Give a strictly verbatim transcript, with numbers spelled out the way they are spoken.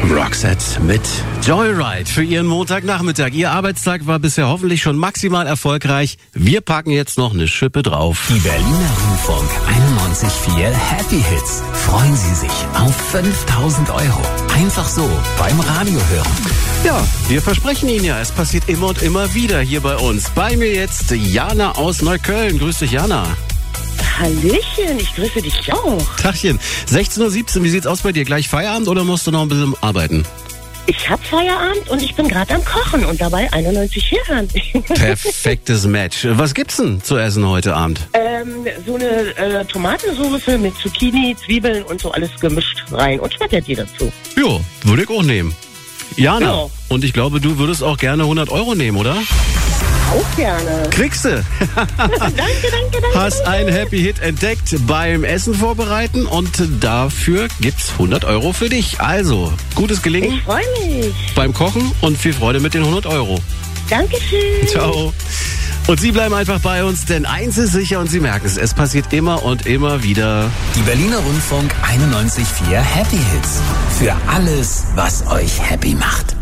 Roxette mit Joyride für Ihren Montagnachmittag. Ihr Arbeitstag war bisher hoffentlich schon maximal erfolgreich. Wir packen jetzt noch eine Schippe drauf. Die Berliner Rundfunk einundneunzig Komma vier Happy Hits. Freuen Sie sich auf fünftausend Euro. Einfach so beim Radio hören. Ja, wir versprechen Ihnen ja, es passiert immer und immer wieder hier bei uns. Bei mir jetzt Jana aus Neukölln. Grüß dich, Jana. Hallöchen, ich grüße dich auch. Tachchen. sechzehn Uhr siebzehn, wie sieht's aus bei dir? Gleich Feierabend oder musst du noch ein bisschen arbeiten? Ich hab Feierabend und ich bin gerade am Kochen und dabei einundneunzig Komma vier hören. Perfektes Match. Was gibt's denn zu essen heute Abend? Ähm, so eine äh, Tomatensauce mit Zucchini, Zwiebeln und so alles gemischt rein und Spaghetti dazu. Jo, würde ich auch nehmen. Jana, Ja. und ich glaube, du würdest auch gerne hundert Euro nehmen, oder? Auch gerne. Kriegst du. danke, danke, danke. Hast einen Happy Hit entdeckt beim Essen vorbereiten und dafür gibt's hundert Euro für dich. Also, gutes Gelingen Ich freue mich. beim Kochen und viel Freude mit den hundert Euro. Dankeschön. Ciao. Und Sie bleiben einfach bei uns, denn eins ist sicher und Sie merken es, es passiert immer und immer wieder. Die Berliner Rundfunk einundneunzig Komma vier Happy Hits. Für alles, was euch happy macht.